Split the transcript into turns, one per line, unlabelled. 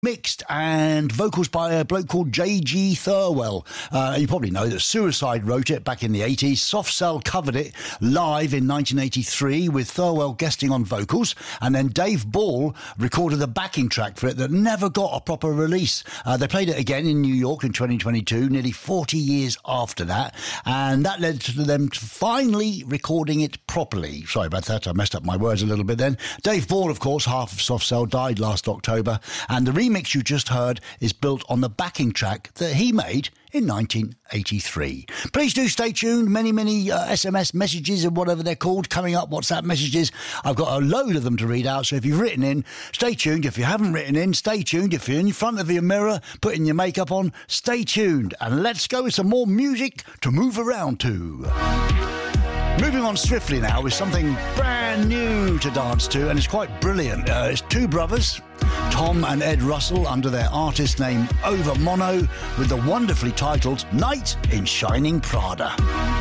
Mixed and vocals by a bloke called J.G. Thirlwell. You probably know that Suicide wrote it back in the 80s. Soft Cell covered it live in 1983 with Thirlwell guesting on vocals, and then Dave Ball recorded the backing track for it that never got a proper release. They played it again in New York in 2022, nearly 40 years after that, and that led to them finally recording it properly. Sorry about that, I messed up my words a little bit then. Dave Ball, of course, half of Soft Cell, died last October, and the remix you just heard is built on the backing track that he made in 1983. Please do stay tuned. Many SMS messages and whatever they're called coming up, WhatsApp messages. I've got a load of them to read out, so if you've written in, stay tuned. If you haven't written in, stay tuned. If you're in front of your mirror putting your makeup on, stay tuned. And let's go with some more music to move around to. Moving on swiftly now with something brand new to dance to, and it's quite brilliant. It's two brothers, Tom and Ed Russell, under their artist name Over Mono, with the wonderfully titled Night in Shining Prada.